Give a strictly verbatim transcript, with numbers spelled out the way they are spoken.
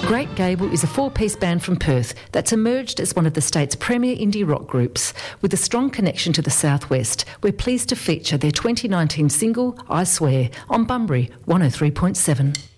Great Gable is a four-piece band from Perth that's emerged as one of the state's premier indie rock groups. With a strong connection to the southwest, we're pleased to feature their twenty nineteen single, I Swear, on Bunbury one oh three point seven.